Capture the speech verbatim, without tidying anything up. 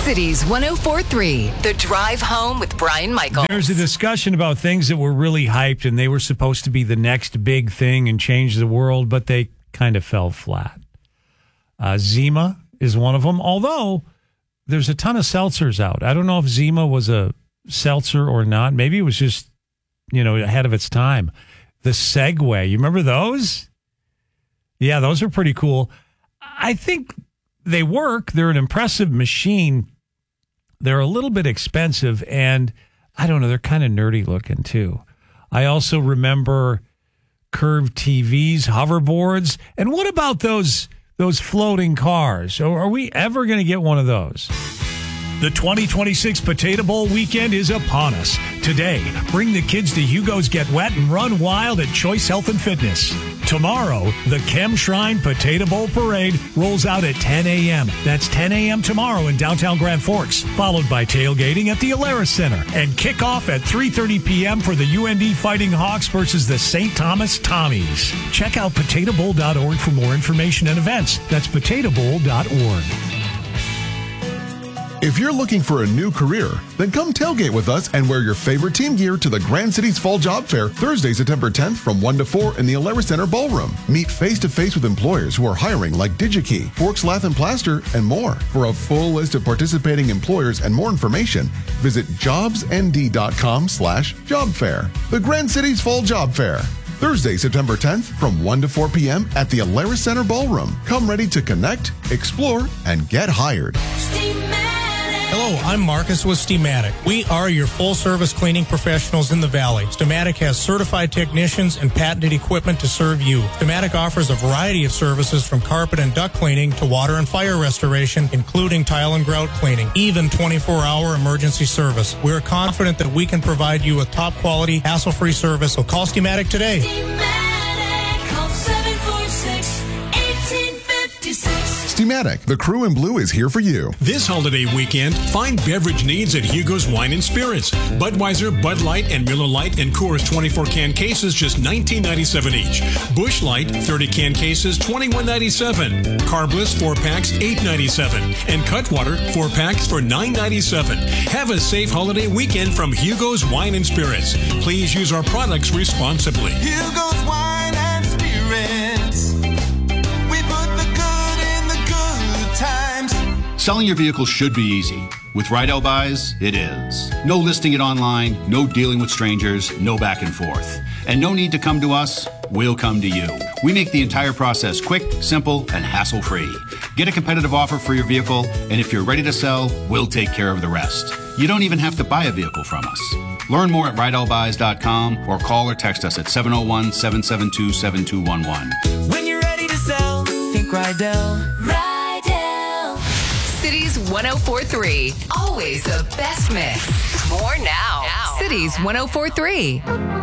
Cities one oh four point three, The Drive Home with Brian Michaels. There's a discussion about things that were really hyped and they were supposed to be the next big thing and change the world, but they kind of fell flat. Uh, Zima is one of them, although there's a ton of seltzers out. I don't know if Zima was a seltzer or not. Maybe it was just, you know, ahead of its time. The Segway, you remember those? Yeah, those are pretty cool. I think they work. They're an impressive machine. They're a little bit expensive, and I don't know, they're kind of nerdy looking too. I also remember curved T Vs, hoverboards, and what about those those floating cars? Are we ever going to get one of those? The twenty twenty-six Potato Bowl weekend is upon us. Today, bring the kids to Hugo's Get Wet and Run Wild at Choice Health and Fitness. Tomorrow, the Chem Shrine Potato Bowl Parade rolls out at ten a.m. That's ten a.m. tomorrow in downtown Grand Forks, followed by tailgating at the Alaris Center and kickoff at three thirty p.m. for the U N D Fighting Hawks versus the Saint Thomas Tommies. Check out potato bowl dot org for more information and events. That's potato bowl dot org. If you're looking for a new career, then come tailgate with us and wear your favorite team gear to the Grand Cities Fall Job Fair Thursday, September tenth from one to four in the Alaris Center Ballroom. Meet face-to-face with employers who are hiring like DigiKey, Forks Lath and Plaster, and more. For a full list of participating employers and more information, visit jobsnd.com slash job fair. The Grand Cities Fall Job Fair. Thursday, September tenth from one to four p.m. at the Alaris Center Ballroom. Come ready to connect, explore, and get hired. Hello, I'm Marcus with Steamatic. We are your full-service cleaning professionals in the Valley. Steamatic has certified technicians and patented equipment to serve you. Steamatic offers a variety of services from carpet and duct cleaning to water and fire restoration, including tile and grout cleaning, even twenty-four hour emergency service. We're confident that we can provide you with top-quality, hassle-free service, so call Steamatic today. Steamatic, call seven four six, one eight five six. Steamatic, the crew in blue is here for you. This holiday weekend, find beverage needs at Hugo's Wine and Spirits. Budweiser, Bud Light, and Miller Lite and Coors twenty-four can cases, just nineteen ninety-seven each. Busch Light, thirty can cases, twenty-one ninety-seven. Carbliss, four packs, eight ninety-seven. And Cutwater, four packs for nine ninety-seven. Have a safe holiday weekend from Hugo's Wine and Spirits. Please use our products responsibly. Hugo's Wine and Spirits. We put the good in the good times. Selling your vehicle should be easy. With Rydell Buys, it is. No listing it online, no dealing with strangers, no back and forth. And no need to come to us, we'll come to you. We make the entire process quick, simple, and hassle-free. Get a competitive offer for your vehicle, and if you're ready to sell, we'll take care of the rest. You don't even have to buy a vehicle from us. Learn more at rydell buys dot com or call or text us at seven oh one, seven seven two, seven two one one. When you're ready to sell, think Rydell. Rydell. Cities one oh four point three. Always the best mix. More now. now. Cities one oh four point three.